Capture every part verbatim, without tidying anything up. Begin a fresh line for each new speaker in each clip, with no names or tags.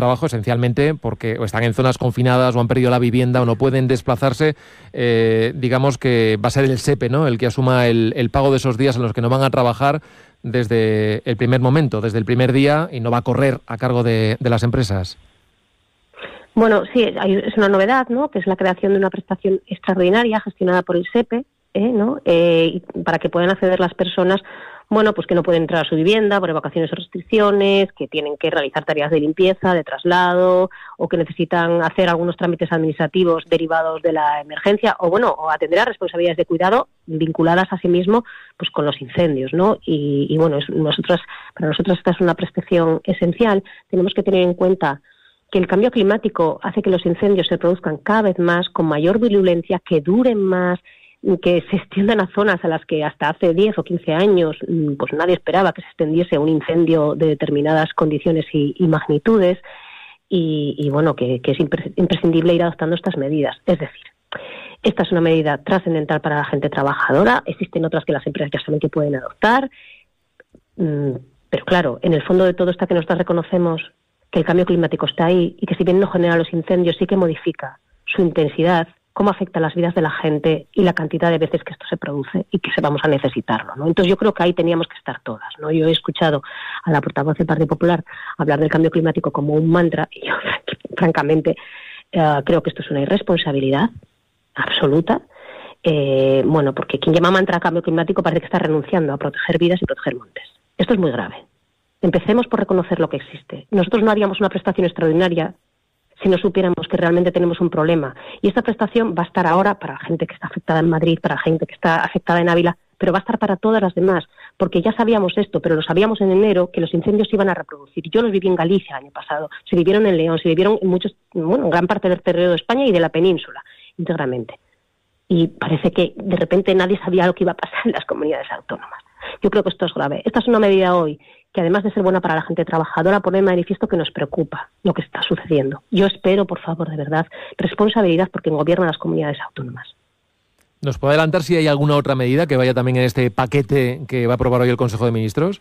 trabajo, esencialmente porque o están en zonas confinadas o han perdido la vivienda o no pueden desplazarse, eh, digamos que va a ser el SEPE, ¿no?, el que asuma el, el pago de esos días en los que no van a trabajar desde el primer momento, desde el primer día, y no va a correr a cargo de, de las empresas.
Bueno, sí, hay, es una novedad, ¿no?, que es la creación de una prestación extraordinaria gestionada por el SEPE, ¿eh? ¿no? Eh, para que puedan acceder las personas, bueno, pues que no pueden entrar a su vivienda por vacaciones o restricciones, que tienen que realizar tareas de limpieza, de traslado, o que necesitan hacer algunos trámites administrativos derivados de la emergencia, o bueno, o atender a responsabilidades de cuidado vinculadas a sí mismo, pues con los incendios, ¿no? Y, y bueno, es, nosotros, para nosotros esta es una prestación esencial. Tenemos que tener en cuenta que el cambio climático hace que los incendios se produzcan cada vez más, con mayor virulencia, que duren más, que se extiendan a zonas a las que hasta hace diez o quince años pues nadie esperaba que se extendiese un incendio de determinadas condiciones y, y magnitudes, y, y bueno, que, que es imprescindible ir adoptando estas medidas. Es decir, esta es una medida trascendental para la gente trabajadora. Existen otras que las empresas ya saben que pueden adoptar, pero claro, en el fondo de todo está que nosotros reconocemos que el cambio climático está ahí y que si bien no genera los incendios, sí que modifica su intensidad, cómo afecta a las vidas de la gente y la cantidad de veces que esto se produce y que se vamos a necesitarlo, ¿no? Entonces yo creo que ahí teníamos que estar todas, ¿no? Yo he escuchado a la portavoz del Partido Popular hablar del cambio climático como un mantra y yo, francamente, eh, creo que esto es una irresponsabilidad absoluta. Eh, bueno, porque quien llama mantra a cambio climático parece que está renunciando a proteger vidas y proteger montes. Esto es muy grave. Empecemos por reconocer lo que existe. Nosotros no haríamos una prestación extraordinaria si no supiéramos que realmente tenemos un problema. Y esta prestación va a estar ahora para gente que está afectada en Madrid, para gente que está afectada en Ávila, pero va a estar para todas las demás, porque ya sabíamos esto, pero lo sabíamos en enero, que los incendios se iban a reproducir. Yo los viví en Galicia el año pasado, se vivieron en León, se vivieron en muchos, bueno, en gran parte del territorio de España y de la península, íntegramente. Y parece que de repente nadie sabía lo que iba a pasar en las comunidades autónomas. Yo creo que esto es grave. Esta es una medida hoy que, además de ser buena para la gente trabajadora, pone de manifiesto que nos preocupa lo que está sucediendo. Yo espero, por favor, de verdad, responsabilidad por quien gobierna las comunidades autónomas.
¿Nos puede adelantar si hay alguna otra medida que vaya también en este paquete que va a aprobar hoy el Consejo de Ministros?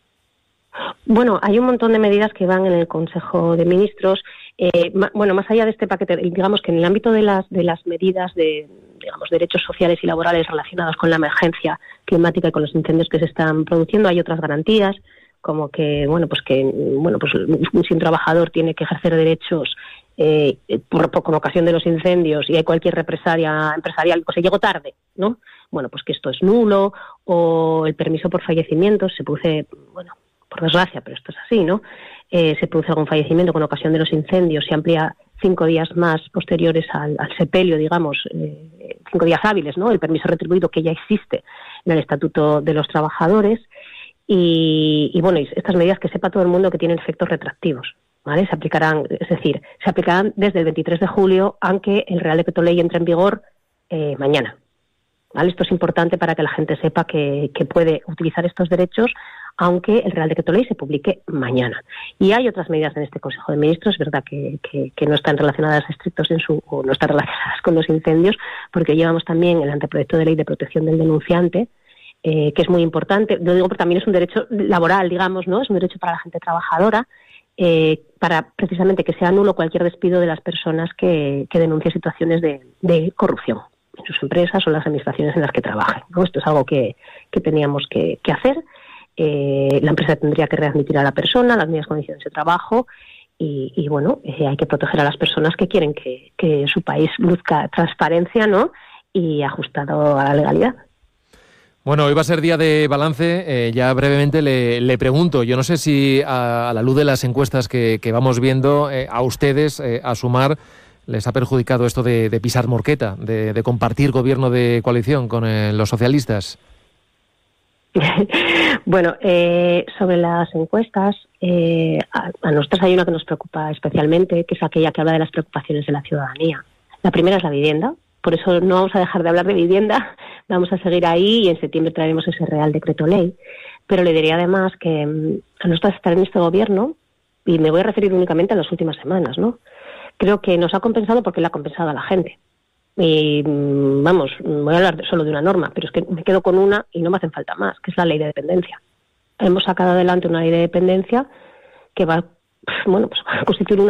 Bueno, hay un montón de medidas que van en el Consejo de Ministros. Eh, ma, bueno, más allá de este paquete, digamos que en el ámbito de las de las medidas de, digamos, derechos sociales y laborales relacionados con la emergencia climática y con los incendios que se están produciendo, hay otras garantías, como que, bueno, pues que, bueno, pues si un trabajador tiene que ejercer derechos eh, por, por, con ocasión de los incendios y hay cualquier represalia empresarial, pues se llegó tarde, ¿no? Bueno, pues que esto es nulo, o el permiso por fallecimiento, se produce, bueno, por desgracia, pero esto es así, ¿no? Eh, se produce algún fallecimiento con ocasión de los incendios, se amplía cinco días más posteriores al, al sepelio, digamos, eh, cinco días hábiles, ¿no? El permiso retribuido que ya existe en el Estatuto de los Trabajadores. Y, y bueno, y estas medidas que sepa todo el mundo que tienen efectos retroactivos, ¿vale? Se aplicarán, es decir, se aplicarán desde el veintitrés de julio, aunque el Real Decreto Ley entre en vigor eh, mañana, ¿vale? Esto es importante para que la gente sepa que, que puede utilizar estos derechos, aunque el Real Decreto Ley se publique mañana. Y hay otras medidas en este Consejo de Ministros, es verdad que, que, que no están relacionadas estrictos en su, o no están relacionadas con los incendios, porque llevamos también el anteproyecto de ley de protección del denunciante, Eh, que es muy importante. Lo digo porque también es un derecho laboral, digamos, ¿no? Es un derecho para la gente trabajadora, eh, para precisamente que sea nulo cualquier despido de las personas que, que denuncien situaciones de, de corrupción en sus empresas o en las administraciones en las que trabajen, ¿no? Esto es algo que, que teníamos que, que hacer. Eh, la empresa tendría que readmitir a la persona, las mismas condiciones de trabajo, y, y bueno, eh, hay que proteger a las personas que quieren que, que su país luzca transparencia, ¿no? Y ajustado a la legalidad.
Bueno, hoy va a ser día de balance. Eh, ya brevemente le, le pregunto, yo no sé si a, a la luz de las encuestas que, que vamos viendo, eh, a ustedes, eh, a Sumar, les ha perjudicado esto de, de pisar morqueta, de, de compartir gobierno de coalición con eh, los socialistas.
Bueno, eh, sobre las encuestas, eh, a, a nosotros hay una que nos preocupa especialmente, que es aquella que habla de las preocupaciones de la ciudadanía. La primera es la vivienda. Por eso no vamos a dejar de hablar de vivienda, vamos a seguir ahí y en septiembre traeremos ese Real Decreto Ley. Pero le diría además que a nosotros estar en este gobierno, y me voy a referir únicamente a las últimas semanas, ¿no? Creo que nos ha compensado porque le ha compensado a la gente. Y vamos, voy a hablar solo de una norma, pero es que me quedo con una y no me hacen falta más, que es la ley de dependencia. Hemos sacado adelante una ley de dependencia que va, bueno, pues va a constituir una